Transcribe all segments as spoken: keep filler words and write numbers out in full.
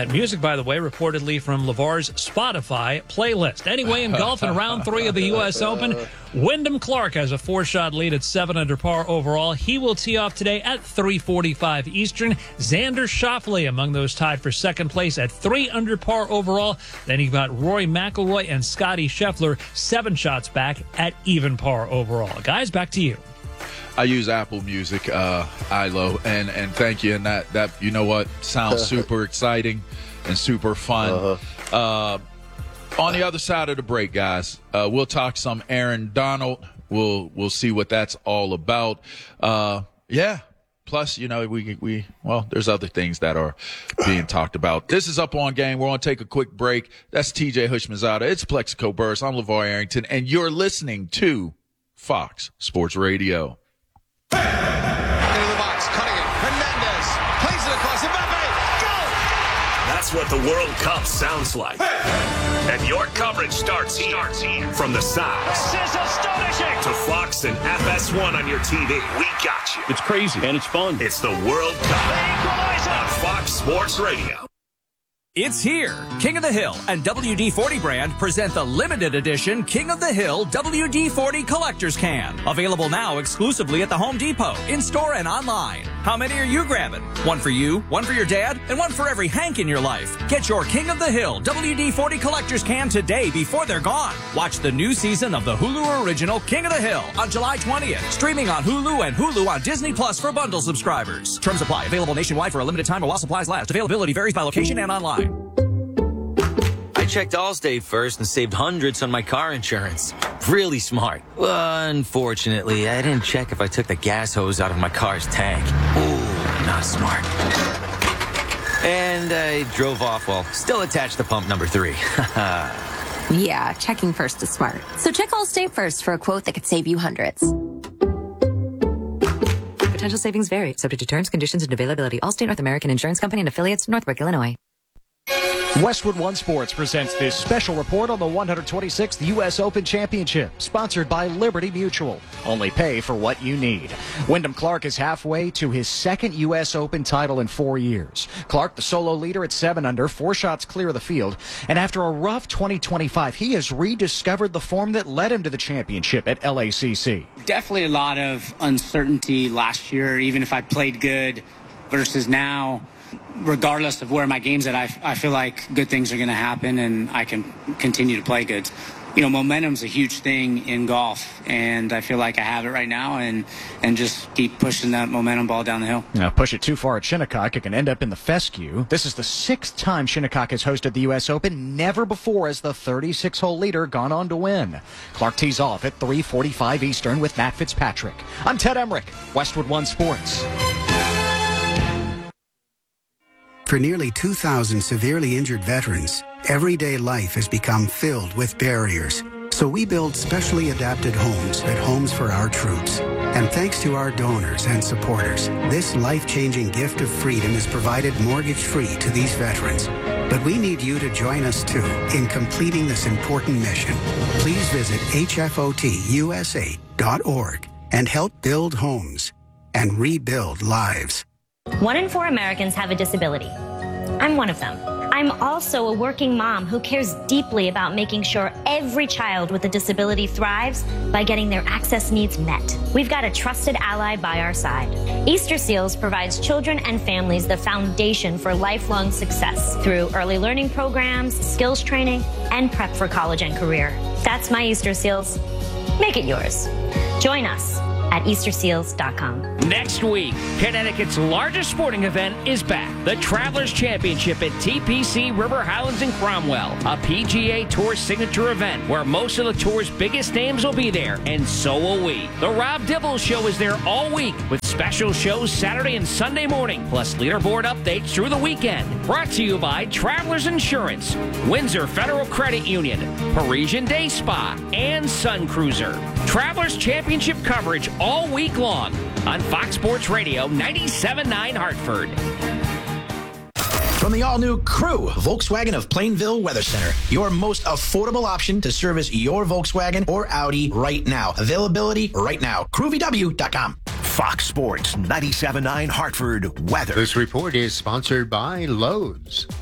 That music, by the way, reportedly from LeVar's Spotify playlist. Anyway, in golf in round three of the U S Open, Wyndham Clark has a four-shot lead at seven under par overall. He will tee off today at three forty-five Eastern. Xander Schauffele among those tied for second place at three under par overall. Then you've got Rory McIlroy and Scottie Scheffler, seven shots back at even par overall. Guys, back to you. I use Apple Music, uh, I L O, and, and thank you. And that, that, you know what, sounds super exciting and super fun. Uh-huh. Uh, on the other side of the break, guys, uh, we'll talk some Aaron Donald. We'll we'll see what that's all about. Uh, yeah. Plus, you know, we we well, there's other things that are being talked about. This is Up On Game. We're going to take a quick break. That's T J Hushmanzada. It's Plexico Burress. I'm LeVar Arrington, and you're listening to Fox Sports Radio. Into the box, cutting it. Hernandez plays it across. Mbappe, go! That's what the World Cup sounds like. And your coverage starts here. Starts here. From the sides. This is astonishing. To Fox and F S one on your T V. We got you. It's crazy and it's fun. It's the World Cup on Fox Sports Radio. It's here. King of the Hill and W D forty brand present the limited edition King of the Hill W D forty Collector's Can. Available now exclusively at the Home Depot, in-store and online. How many are you grabbing? One for you, one for your dad, and one for every Hank in your life. Get your King of the Hill W D forty Collector's Can today before they're gone. Watch the new season of the Hulu original King of the Hill on July twentieth. Streaming on Hulu and Hulu on Disney Plus for bundle subscribers. Terms apply. Available nationwide for a limited time while supplies last. Availability varies by location and online. I checked Allstate first and saved hundreds on my car insurance. Really smart. Well, unfortunately, I didn't check if I took the gas hose out of my car's tank. Ooh, not smart. And I drove off while still attached to pump number three. Yeah, checking first is smart. So check Allstate first for a quote that could save you hundreds. Potential savings vary, subject to terms, conditions, and availability. Allstate North American Insurance Company and affiliates, Northbrook, Illinois. Westwood One Sports presents this special report on the one hundred twenty-sixth U S Open Championship, sponsored by Liberty Mutual. Only pay for what you need. Wyndham Clark is halfway to his second U S Open title in four years. Clark, the solo leader at seven under, four shots clear of the field. And after a rough twenty twenty-five, he has rediscovered the form that led him to the championship at L A C C. Definitely a lot of uncertainty last year, even if I played good versus now. Regardless of where my game's at, I, I feel like good things are going to happen and I can continue to play good. You know, momentum's a huge thing in golf, and I feel like I have it right now, and, and just keep pushing that momentum ball down the hill. Now, push it too far at Shinnecock, it can end up in the fescue. This is the sixth time Shinnecock has hosted the U S Open. Never before has the thirty-six hole leader gone on to win. Clark tees off at three forty-five Eastern with Matt Fitzpatrick. I'm Ted Emmerich, Westwood One Sports. For nearly two thousand severely injured veterans, everyday life has become filled with barriers. So we build specially adapted homes at Homes for Our Troops. And thanks to our donors and supporters, this life-changing gift of freedom is provided mortgage-free to these veterans. But we need you to join us, too, in completing this important mission. Please visit H F O T U S A dot org and help build homes and rebuild lives. One in four Americans have a disability. I'm one of them. I'm also a working mom who cares deeply about making sure every child with a disability thrives by getting their access needs met. We've got a trusted ally by our side. Easter Seals provides children and families the foundation for lifelong success through early learning programs, skills training, and prep for college and career. That's my Easter Seals. Make it yours. Join us at Easter Seals dot com. Next week, Connecticut's largest sporting event is back. The Travelers Championship at T P C River Highlands in Cromwell, a P G A Tour signature event where most of the tour's biggest names will be there, and so will we. The Rob Dibble Show is there all week with special shows Saturday and Sunday morning, plus leaderboard updates through the weekend. Brought to you by Travelers Insurance, Windsor Federal Credit Union, Parisian Day Spa, and Sun Cruiser. Travelers Championship coverage all week long on Fox Sports Radio ninety-seven point nine Hartford. From the all-new Crew, Volkswagen of Plainville Weather Center, your most affordable option to service your Volkswagen or Audi right now. Availability right now. crew v w dot com. Fox Sports ninety-seven point nine Hartford weather. This report is sponsored by Lowe's.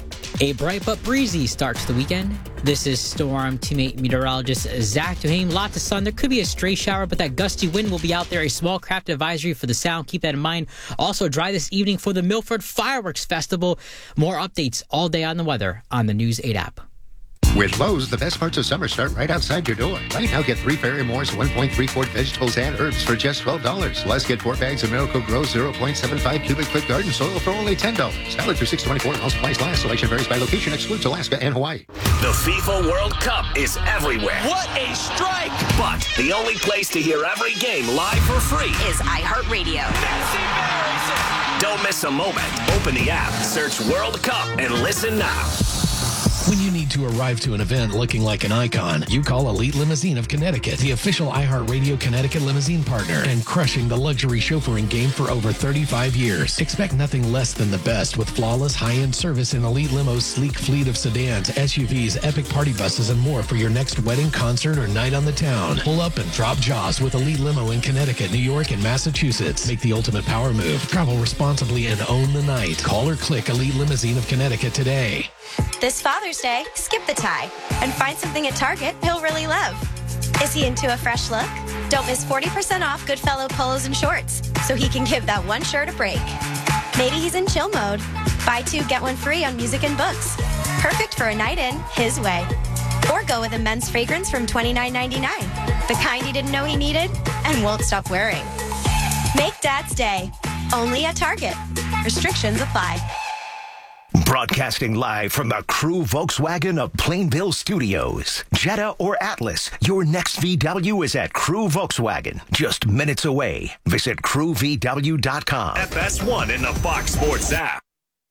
A bright but breezy start to the weekend. This is Storm teammate meteorologist Zach Duhame. Lots of sun. There could be a stray shower, but that gusty wind will be out there. A small craft advisory for the Sound. Keep that in mind. Also dry this evening for the Milford Fireworks Festival. More updates all day on the weather on the News eight app. With Lowe's, the best parts of summer start right outside your door. Right now, get three Ferry Moore's one point three quart vegetables and herbs for just twelve dollars. Plus, get four bags of Miracle Grow zero point seven five cubic foot garden soil for only ten dollars. Valid through six twenty-four. All supplies last. Selection varies by location. Excludes Alaska and Hawaii. The FIFA World Cup is everywhere. What a strike! But the only place to hear every game live for free is iHeartRadio. Don't miss a moment. Open the app, search World Cup, and listen now. When you need to arrive to an event looking like an icon, you call Elite Limousine of Connecticut, the official iHeartRadio Connecticut limousine partner, and crushing the luxury chauffeuring game for over thirty-five years. Expect nothing less than the best with flawless high-end service in Elite Limo's sleek fleet of sedans, S U Vs, epic party buses, and more for your next wedding, concert, or night on the town. Pull up and drop jaws with Elite Limo in Connecticut, New York, and Massachusetts. Make the ultimate power move. Travel responsibly and own the night. Call or click Elite Limousine of Connecticut today. This Father's Day, skip the tie and find something at Target he'll really love. Is he into a fresh look? Don't miss forty percent off Goodfellow polos and shorts so he can give that one shirt a break. Maybe he's in chill mode. Buy two, get one free on music and books. Perfect for a night in, his way. Or go with a men's fragrance from twenty-nine ninety-nine, the kind he didn't know he needed and won't stop wearing. Make Dad's Day, only at Target. Restrictions apply. Broadcasting live from the Crew Volkswagen of Plainville Studios. Jetta or Atlas, your next V W is at Crew Volkswagen, just minutes away. Visit crew v w dot com. F S one in the Fox Sports app.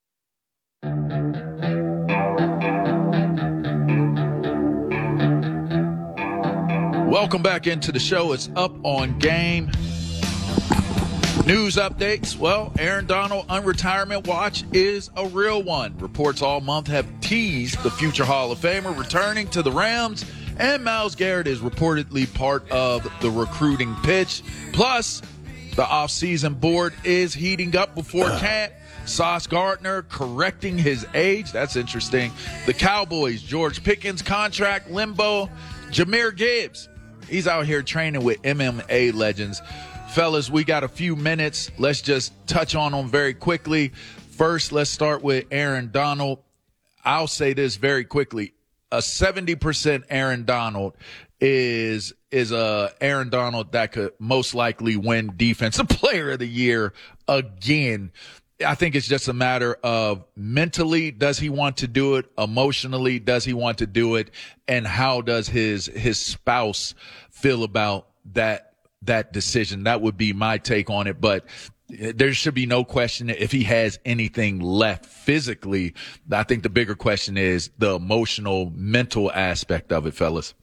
Welcome back into the show. It's Up on Game. News updates. Well, Aaron Donald unretirement watch is a real one. Reports all month have teased the future Hall of Famer returning to the Rams, and Myles Garrett is reportedly part of the recruiting pitch. Plus, the offseason board is heating up before camp. Sauce Gardner correcting his age. That's interesting. The Cowboys, George Pickens contract limbo. Jahmyr Gibbs, he's out here training with M M A legends. Fellas, we got a few minutes. Let's just touch on them very quickly. First, let's start with Aaron Donald. I'll say this very quickly. A seventy percent Aaron Donald is is a Aaron Donald that could most likely win Defensive Player of the Year again. I think it's just a matter of mentally, does he want to do it? Emotionally, does he want to do it? And how does his his spouse feel about that? that decision? That would be my take on it. But there should be no question if he has anything left physically. I think the bigger question is the emotional, mental aspect of it, fellas.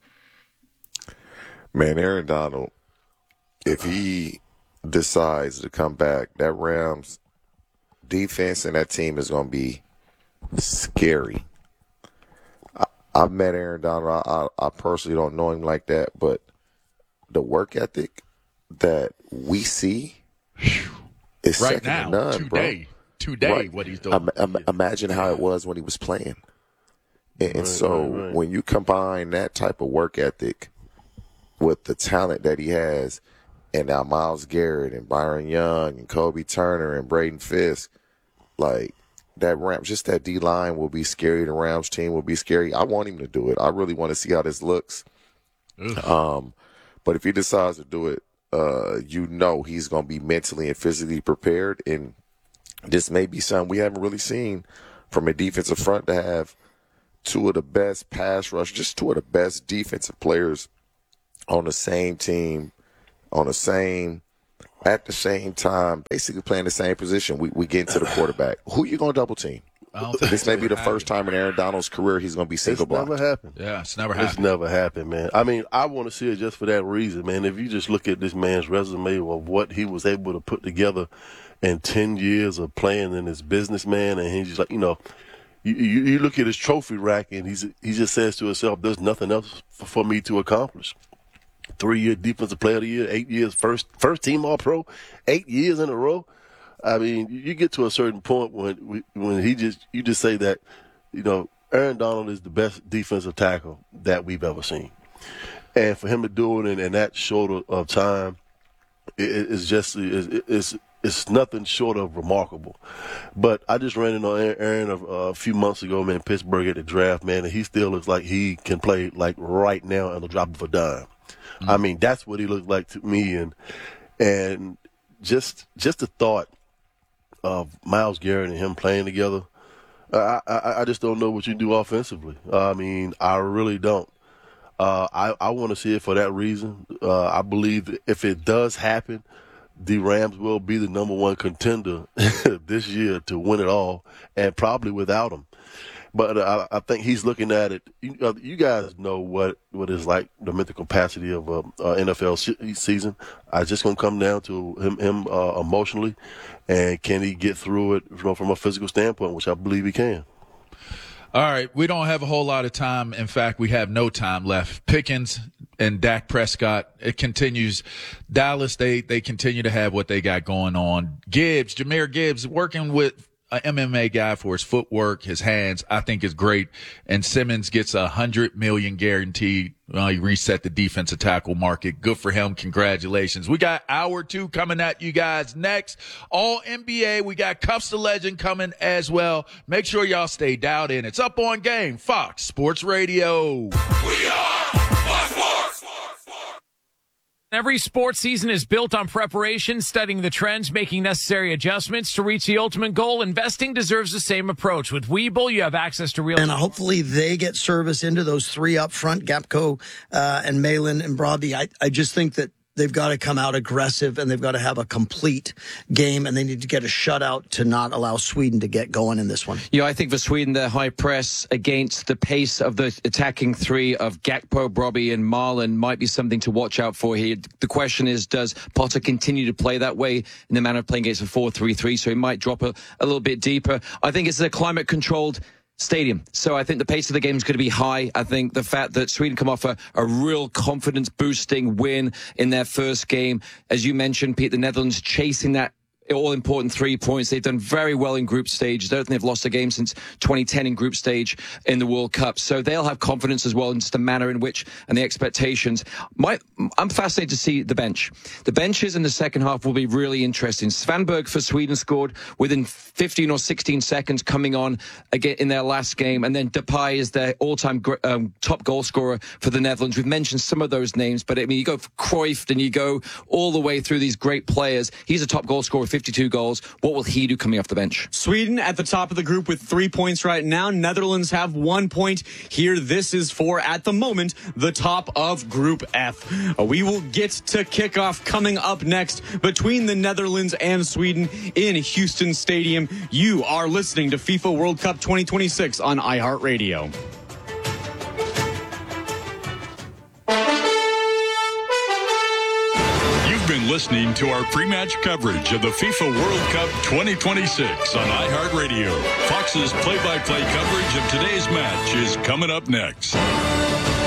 Man, Aaron Donald, if he decides to come back, that Rams defense and that team is going to be scary. I, I've met Aaron Donald. I, I, I personally don't know him like that, but the work ethic that we see is right second now, to none, today, bro. Today, right. what he's doing. Um, um, imagine how it was when he was playing. And, and right, so right, right. when you combine that type of work ethic with the talent that he has, and now Myles Garrett and Byron Young and Kobe Turner and Braden Fisk, like that Rams, just that D-line will be scary. The Rams team will be scary. I want him to do it. I really want to see how this looks. Um, but if he decides to do it, uh, you know he's going to be mentally and physically prepared. And this may be something we haven't really seen from a defensive front to have two of the best pass rush, just two of the best defensive players on the same team, on the same, at the same time, basically playing the same position. We, we get into the quarterback. Who you going to double team? This may be the first time in Aaron Donald's career he's going to be single blocked. It's never happened. Yeah, it's never happened. It's never happened, man. I mean, I want to see it just for that reason, man. If you just look at this man's resume of what he was able to put together in ten years of playing in his businessman, and he's just like, you know, you, you, you look at his trophy rack, and he's he just says to himself, there's nothing else for, for me to accomplish. Three-year Defensive Player of the Year, eight years first first team All-Pro, eight years in a row. I mean, you get to a certain point when when he just you just say that you know, Aaron Donald is the best defensive tackle that we've ever seen. And for him to do it in, in that short of time, it, it's just it, it's it's nothing short of remarkable. But I just ran into Aaron a, a few months ago, man, in Pittsburgh at the draft, man, and he still looks like he can play like right now on the drop of a dime. Mm-hmm. I mean, that's what he looks like to me, and and just just the thought of Myles Garrett and him playing together, I, I, I just don't know what you do offensively. I mean, I really don't. Uh, I, I want to see it for that reason. Uh, I believe that if it does happen, the Rams will be the number one contender this year to win it all, and probably without him. But uh, I, I think he's looking at it. You, uh, you guys know what, what is like the mental capacity of a, a N F L season. I just going to come down to him, him uh, emotionally, and can he get through it from, from a physical standpoint, which I believe he can. All right, we don't have a whole lot of time. In fact, we have no time left. Pickens and Dak Prescott, it continues. Dallas, they they continue to have what they got going on. Gibbs, Jahmyr Gibbs, working with an M M A guy for his footwork, his hands, I think is great. And Simmons gets a hundred million guaranteed. Well, he reset the defensive tackle market. Good for him. Congratulations. We got hour two coming at you guys next. All N B A. We got Cuffs the Legend coming as well. Make sure y'all stay dialed in. It's Up On Game, Fox Sports Radio. We are Fox Sports. Every sports season is built on preparation, studying the trends, making necessary adjustments to reach the ultimate goal. Investing deserves the same approach. With Webull, you have access to real. And hopefully they get service into those three up front, Gapco uh, and Malin and Broadby. I, I just think that they've got to come out aggressive, and they've got to have a complete game, and they need to get a shutout to not allow Sweden to get going in this one. Yeah, I think for Sweden, their high press against the pace of the attacking three of Gakpo, Brobbey, and Marlon might be something to watch out for here. The question is, does Potter continue to play that way in the manner of playing against a four three three? So he might drop a, a little bit deeper. I think it's a climate-controlled stadium. So I think the pace of the game is going to be high. I think the fact that Sweden come off a, a real confidence-boosting win in their first game. As you mentioned, Pete, the Netherlands chasing that all-important three points. They've done very well in group stage. I don't think they've lost a game since twenty ten in group stage in the World Cup. So they'll have confidence as well in just the manner in which and the expectations. My, I'm fascinated to see the bench. The benches in the second half will be really interesting. Svanberg for Sweden scored within fifteen or sixteen seconds coming on again in their last game. And then Depay is their all-time um, top goal scorer for the Netherlands. We've mentioned some of those names, but I mean, you go for Cruyff and you go all the way through these great players. He's a top goal scorer, fifty-two goals. What will he do coming off the bench? Sweden at the top of the group with three points right now. Netherlands have one point here. This is for, at the moment, the top of Group F. We will get to kickoff coming up next between the Netherlands and Sweden in Houston Stadium. You are listening to FIFA World Cup twenty twenty-six on iHeartRadio. Been listening to our pre-match coverage of the FIFA World Cup twenty twenty-six on iHeartRadio. Fox's play-by-play coverage of today's match is coming up next.